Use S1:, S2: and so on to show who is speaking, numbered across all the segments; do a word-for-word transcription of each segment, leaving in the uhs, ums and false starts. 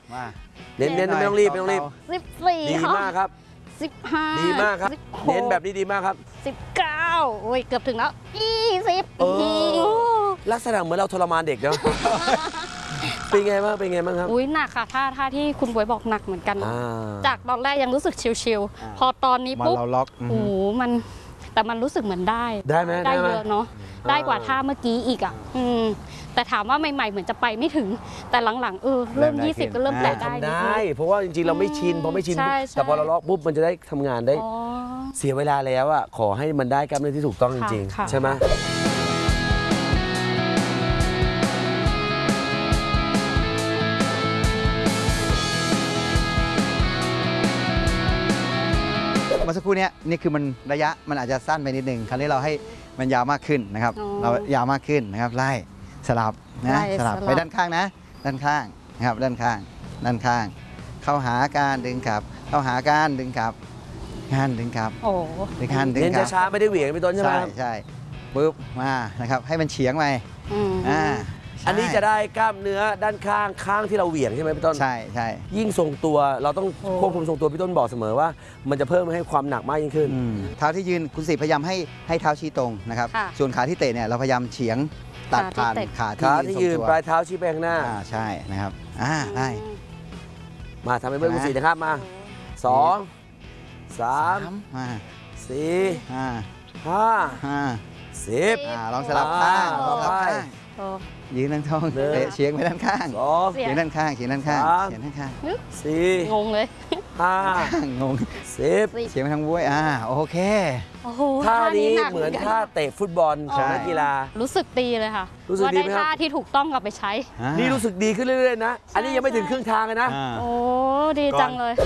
S1: มา
S2: เน้นเน้นไม่ต้องรีบไม่ต้องรีบ
S3: สิบสี่
S2: ดีมากครับ
S3: สิบห้า
S2: ดีมากครับเน้นแบบนี้ดีมากครับ
S3: สิบเก้าโอ้ยเกือบถึงแล้วยี่สิบ
S2: ลักษณะเหมือนเราทรมานเด็กเนาะเป็นไงบ้างเป็นไงบ้างครับ
S3: อุ้ยหนักค่ะท่าท่าที่คุณบวยบอกหนักเหมือนกันจากตอนแรกยังรู้สึกชิวๆพอตอนนี้ปุ๊บ
S1: เราล็อก
S3: โอ้มันแต่มันรู้สึกเหมือนได้
S2: ได้ไหม
S3: ได้เยอะเนาะได้กว่าท่าเมื่อกี้อีกอ่ะอืมแต่ถามว่าใหม่ๆเหมือนจะไปไม่ถึงแต่หลังๆเออเริ่มยี่สิบก็เริ่มแตะได้
S2: ได้เพราะว่าจริงๆเราไม่ชินพอไม่ชินแต่พอเราล็อกปุ๊บมันจะได้ทำงานได้เสียเวลาแล้วอ่ะขอให้มันได้กล้ามเนื้อที่ถูกต้องจริงๆใช่ไหม
S1: เมื่อสักครู่นี้นี่คือมันระยะมันอาจจะสั้นไปนิดนึงคราวนี้เราให้มันยาวมากขึ้นนะครับเรายาวมากขึ้นนะครับไล่สลับนะสลับไปด้านข้างนะด้านข้างนะครับด้านข้างด้านข้างเข้าหาการดึงกลับเข้าหาการดึงกลับงานดึงกลับ
S3: โอ้
S1: ดึงงานดึง
S2: กลับเน้นช้าไม่ได้เหวี่ยงไปต้นใช่ไหม
S1: ใช่ใช่ปุ๊บมานะครับให้มันเฉียงไป
S3: อ่า
S2: อันนี้จะได้กล้ามเนื้อด้านข้างข้างที่เราเหวี่ยงใช่ไหมพี่ต้น
S1: ใช่ใช่
S2: ยิ่งทรงตัวเราต้องควบคุมทรงตัวพี่ต้นบอกเสมอว่ามันจะเพิ่มให้ความหนักมากยิ่งขึ้น
S1: เท้าที่ยืนคุณสิพยายามให้ให้เท้าชี้ตรงนะครับส่วนขาที่เตะเนี่ยเราพยายามเฉียงตัดผ่านขา
S2: ที่ยืนปลายเท้าชี้ไปข้างหน้า
S1: อ่าใช่นะครับอ่าได้
S2: มาทำให้เพื่อนคุณสีนะครับมาสองสาม
S1: มา
S2: สี่
S1: ห้า
S2: ห้า
S1: ห้า
S2: สิบ
S1: ลองสลับข้างลองสลับข้างยืนนั่งท้องเตะเฉียงไปด้านข้างเฉียงด้านข้างเฉียงด้านข้างเฉียงด้านข้าง
S2: สี่
S3: งงเลย
S2: ห้าง
S1: ง
S2: สิบ
S1: เฉียงไปทางบ้วยอ่าโอเค
S2: ท่านี้เหมือนท่าเตะฟุตบอลของนักกีฬา
S3: รู้สึกดีเลยค่ะว่าได้ท่าที่ถูกต้องกลับไปใช้
S2: นี่รู้สึกดีขึ้นเรื่อยๆนะอันนี้ยังไม่ถึงครึ่งทางเลยนะ
S3: โอ้ดีจังเลย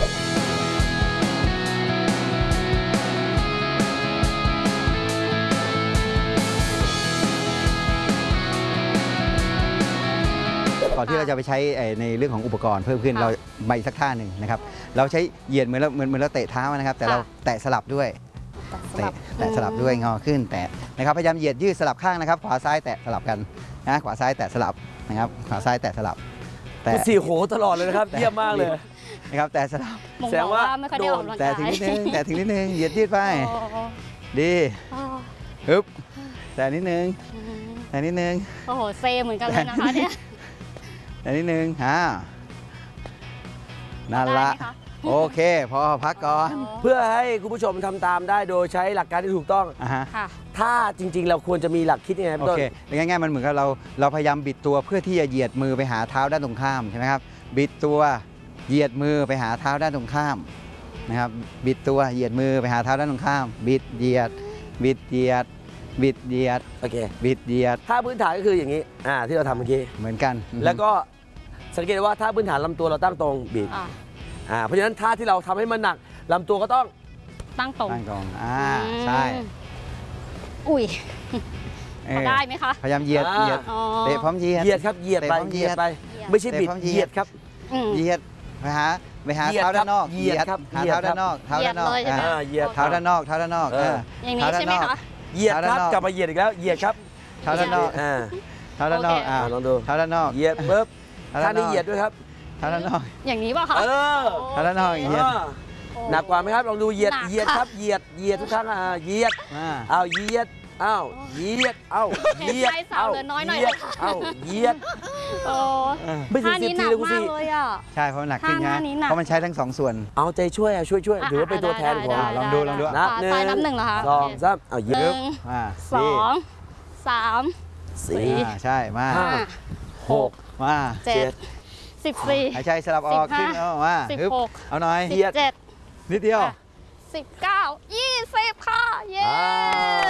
S1: ก่อนที่เราจะไปใช้ในเรื่องของอุปกรณ์เพิ่มขึ้นเราใบสักท่าหนึ่งนะครับเราใช้เหยียดเหมือนเราเหมือนเหมือนเราเตะเท้านะครับแต่เราแตะสลับด้วยแตะแตะสลับด้วยงอขึ้นแตะนะครับพยายามเหยียดยืดสลับข้างนะครับขวาซ้ายแตะสลับกันนะขวาซ้ายแตะสลับนะครับขวาซ้ายแตะสลับ
S2: แต่สี่โหตลอดเลยนะครับเยี่ยมมากเลย
S1: นะครับแตะสลับ
S3: แสดงว่าไม่ค่อยได้ออกกำลังกาย
S1: แต่ถึงนิดนึงแต่ถึงนิดนึงเหยียดยืดไปดีฮึบแต่นิดนึงแต่นิดนึง
S3: โอ้โหเซเหมือนกันเลยนะคะเนี่ย
S1: แต่นิดนึงฮ่านั่นละโอเคพอพักก่อน
S2: เพื่อให้คุณผู้ชมทำตามได้โดยใช้หลักการที่ถูกต้องถ้าจริงๆเราควรจะมีหลักคิดยังไงพี่ต้น
S1: โอเคง่ายๆมันเหมือนกับเราเราพยายามบิดตัวเพื่อที่จะเหยียดมือไปหาเท้าด้านตรงข้ามใช่ไหมครับบิดตัวเหยียดมือไปหาเท้าด้านตรงข้ามนะครับบิดตัวเหยียดมือไปหาเท้าด้านตรงข้ามบิดเหยียดบิดเหยียดบิดเหยียด
S2: โอเค
S1: บิดเหยียด
S2: ท่าพื้นฐานก็คืออย่างนี้อ่าที่เราทำเมื่อกี้
S1: เหมือนกัน
S2: แล้วก็สังเกตว่าท่าพื้นฐานลำตัวเราตั้งตรงบิดอ่าเพราะฉะนั้นท่าที่เราทำให้มันหนักลำตัวก็ต้อง
S3: ตั้งตรง
S1: ตั้งตรงอ่าใช่
S3: อุ้ยได้ไหมคะ
S1: พยายามเหยียดเหยียดเตะพร้อมเหยียด
S2: เหยียดครับเหยียดไปเหยียดไปไม่ใช่บิดเหยียดครับ
S1: เหยียดไปหาไปหาเท้าด้านนอก
S2: เหยียดครับ
S1: หาเท้าด้านนอกเท้าด้านนอก
S2: เหยียด
S1: เท้าด้านนอกเท้าด้านนอก
S3: อย่างนี้ใช่ไหมคะ
S2: เหยียดครับกลับมาเหยียดอีกแล้วเหยียดครับ
S1: เท้าด้านนอกเท้าด้านนอกอ่า
S2: ลองดู
S1: เท้าด้านนอก
S2: เหยียดปุ๊บท่านี้เหยียดด้วยครับ
S1: เท้าด้านนอก
S3: อย่างนี้ป่ะคะ
S2: เออ
S1: เท้าด้านนอกเหยียด
S2: หนักกว่าไหมครับลองดูเหยียดเหยียดครับเหยียดเหยียดทุกครั้งอ่าเหยียดอ้าวเหยียดอ้าวเหยียดอ้าวเหยียด
S3: อ้าวน้อยหน่อย
S2: อ้าวเหยียด
S3: โอ้ท่านี้หนักมากเลยอ่ะ
S1: ใช่เพราะหนักจริงนะเพราะมันใช้ทั้งสองส่วน
S2: เอาใจช่วยช่วยช่วยถือว่าเป็นตัวแทนของ
S1: ลองดูลองดู
S2: นับหนึ่ง
S3: นับหนึ่งเหรอคะ
S2: สองสามเอาเหยียด
S3: สองสาม
S2: สี่
S1: ใช่มา
S2: หก
S1: มา
S3: เจ็ดสิบสี่
S1: หายใจสลับออกขึ้นเอามา
S3: สิบหก
S1: เอาหน่อย
S3: สิบเจ็ด
S1: นิดเดียว
S3: สิบเก้ายี่สิบค่ะเย้